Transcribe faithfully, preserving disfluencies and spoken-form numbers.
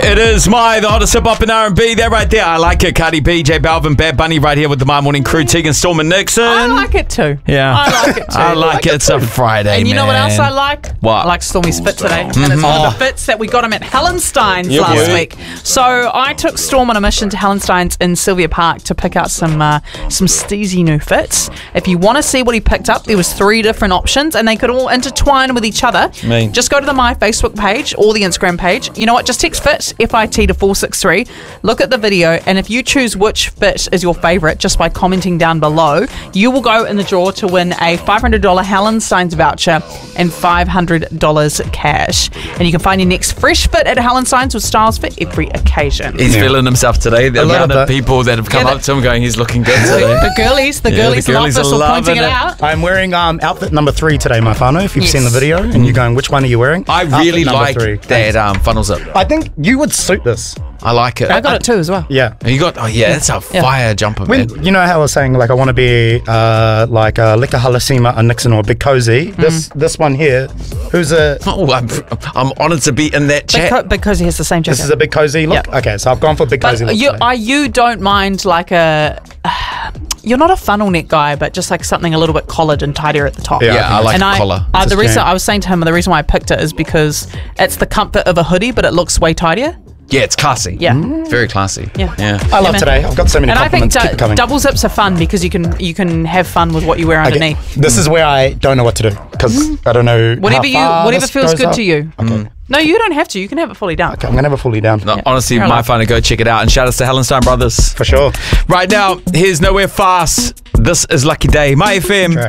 It is my, the hottest hip hop and R and B. That right there, I like it. Cardi B, J Balvin, Bad Bunny right here with the My Morning Crew. Tegan, Storm and Nixon. I like it too. Yeah. I like it too. I like it. It's a Friday, And you know what man. else I like? What? I like Stormy's fit today. And it's one of the fits that we got him at Hallenstein's Yeah, last boy. week. So I took Storm on a mission to Hallenstein's in Sylvia Park to pick out some uh, some steezy new fits. If you want to see what he picked up, there was three different options and they could all intertwine with each other. Mean. Just go to the My Facebook page or the Instagram page. You know what? Just text FIT, F I T to four six three. Look at the video, and if you choose which fit is your favourite just by commenting down below, you will go in the draw to win a five hundred dollars Hallenstein's voucher and five hundred dollars cash. And you can find your next fresh fit at Hallenstein's with styles for every occasion. He's feeling himself today. The A lot amount of of that. people that have come Yeah, up to him going, he's looking good today. The girlies, the Yeah, girlies the in girlies office are are pointing it loving it. out. I'm wearing um, outfit number three today, my whānau, if you've Yes. seen the video, and you're going, which one are you wearing? I Outfit really number like three. that um, funnel zip. I think you would suit this. I like it. I got it too as well. Yeah. You got, oh yeah, that's a Yeah. fire jumper, man. When, you know how I was saying, like, I want to be uh, like a Lika Halasima, a Nixon, or a Big Cozy. This this one here, who's a... Oh, I'm, I'm honoured to be in that chat. Beca- because he has the same jacket. This is a Big Cozy look? Yeah. Okay, so I've gone for Big Cozy But look you, today. are, you don't mind like a... You're not a funnel neck guy, but just like something a little bit collared and tidier at the top. Yeah, Yeah, I like and a I, collar. Uh, the Just reason jam. I was saying to him, the reason why I picked it is because it's the comfort of a hoodie, but it looks way tidier. Yeah, it's classy. Yeah. Very classy. Yeah. Yeah. I love man. today. I've got so many And I think compliments. Keep it du- coming. double zips are fun because you can you can have fun with what you wear Okay, underneath. this is where I don't know what to do because I don't know. Whatever how you, far whatever this feels goes good up. to you. Okay. No, you don't have to. You can have it fully down. Okay, I'm gonna have it fully down. No, Yeah. honestly, Fair my enough. fun to go check it out. And shout outs to Hallenstein Brothers. For sure. Right now, here's Nowhere Fast. This is Lucky Day. My F M. Track.